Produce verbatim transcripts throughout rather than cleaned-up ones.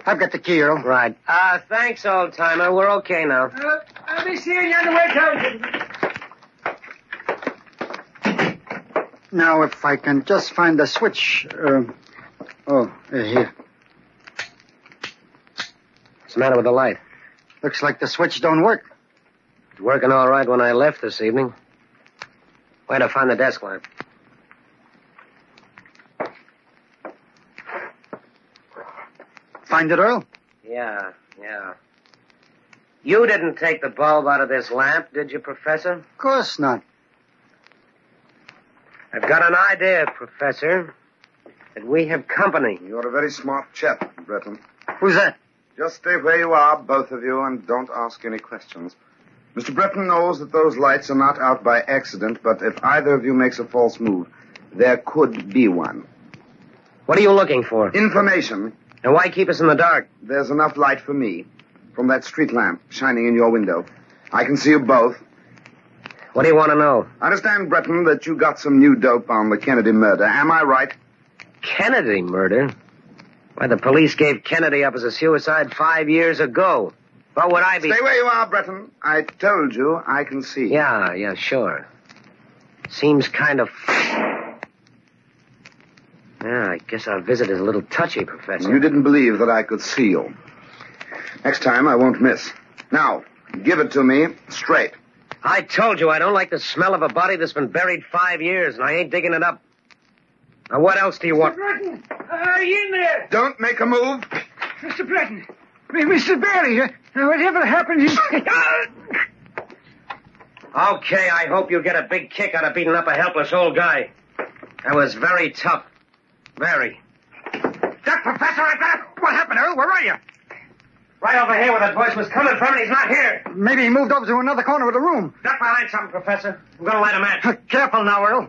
I've got the key, Earl. Right. Uh, thanks, old-timer. We're okay now. Uh, I'll be seeing you on the way down. Now, if I can just find the switch. Uh, oh, uh, here. What's the matter with the light? Looks like the switch don't work. It's working all right when I left this evening. Where'd I find the desk lamp? Find it, Earl? Yeah, yeah. You didn't take the bulb out of this lamp, did you, Professor? Of course not. I've got an idea, Professor, that we have company. You're a very smart chap, Breton. Who's that? Just stay where you are, both of you, and don't ask any questions. Mister Breton knows that those lights are not out by accident, but if either of you makes a false move, there could be one. What are you looking for? Information. And why keep us in the dark? There's enough light for me from that street lamp shining in your window. I can see you both. What do you want to know? I understand, Breton, that you got some new dope on the Kennedy murder. Am I right? Kennedy murder? Why, the police gave Kennedy up as a suicide five years ago. What would I be... Stay where you are, Breton. I told you I can see. Yeah, yeah, sure. Seems kind of... Yeah, I guess our visit is a little touchy, Professor. You didn't believe that I could see you. Next time, I won't miss. Now, give it to me straight. I told you I don't like the smell of a body that's been buried five years, and I ain't digging it up. Now, what else do you want? Mister Breton, are you in there? Don't make a move. Mister Breton, Mister Barry, uh, whatever happened is... Okay, I hope you get a big kick out of beating up a helpless old guy. That was very tough. Very. Doc, Professor, I got it. What happened, Earl? Where are you? Right over here where that voice was coming from, and he's not here. Maybe he moved over to another corner of the room. Duck behind something, Professor. I'm going to light a match. Careful now, Earl.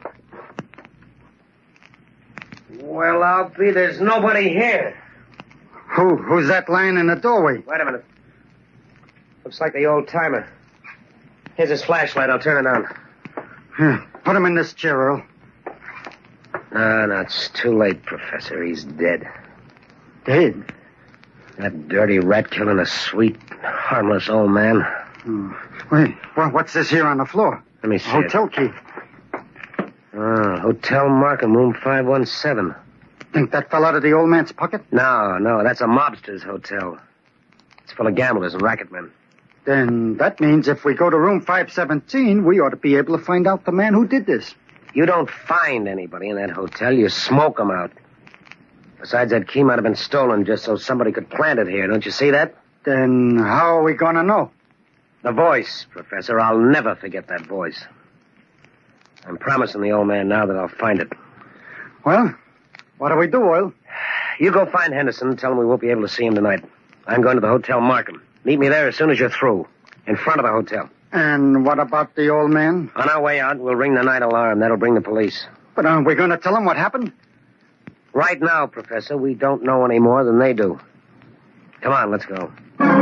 Well, I'll be. There's nobody here. Who? Who's that lying in the doorway? Wait a minute. Looks like the old timer. Here's his flashlight. I'll turn it on. Here, put him in this chair, Earl. No, no, it's too late, Professor. He's dead. Dead? That dirty rat killing a sweet, harmless old man. Oh. Wait, well, what's this here on the floor? Let me see Hotel it. key. Oh, Hotel Markham, room five one seven. Think that fell out of the old man's pocket? No, no, that's a mobster's hotel. It's full of gamblers and racketmen. Then that means if we go to room five seventeen, we ought to be able to find out the man who did this. You don't find anybody in that hotel. You smoke them out. Besides, that key might have been stolen just so somebody could plant it here. Don't you see that? Then how are we going to know? The voice, Professor. I'll never forget that voice. I'm promising the old man now that I'll find it. Well, what do we do, Oil? You go find Henderson and tell him we won't be able to see him tonight. I'm going to the Hotel Markham. Meet me there as soon as you're through. In front of the hotel. And what about the old man? On our way out, we'll ring the night alarm. That'll bring the police. But aren't we going to tell him what happened? Right now, Professor, we don't know any more than they do. Come on, let's go.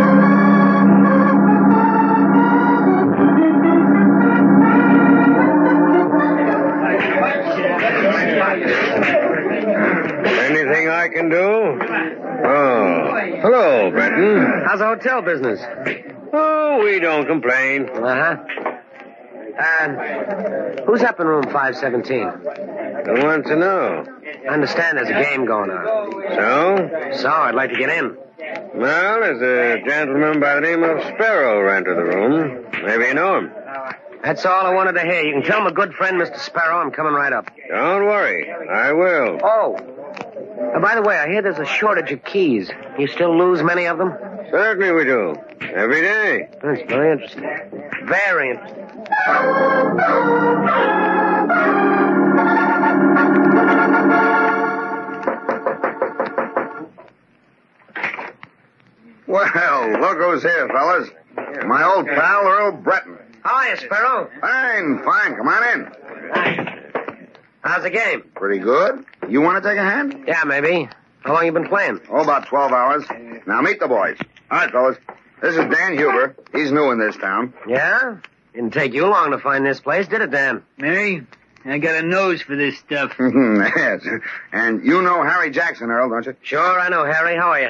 Anything I can do? Oh, hello, Breton. How's the hotel business? Oh, we don't complain. Uh-huh. Uh, who's up in room five seventeen? I want to know. I understand there's a game going on. So? So, I'd like to get in. Well, there's a gentleman by the name of Sparrow rented the room. Maybe you know him. That's all I wanted to hear. You can tell my good friend, Mister Sparrow, I'm coming right up. Don't worry. I will. Oh. Uh, by the way, I hear there's a shortage of keys. You still lose many of them? Certainly we do. Every day. That's very interesting. Very interesting. Well, look who's here, fellas. My old pal, Earl Breton. How are you, Sparrow? Fine, fine. Come on in. How's the game? Pretty good. You want to take a hand? Yeah, maybe. How long you been playing? Oh, about twelve hours. Now, meet the boys. All right, fellas. This is Dan Huber. He's new in this town. Yeah? Didn't take you long to find this place, did it, Dan? Mary, I got a nose for this stuff. Yes. And you know Harry Jackson, Earl, don't you? Sure, I know, Harry. How are you,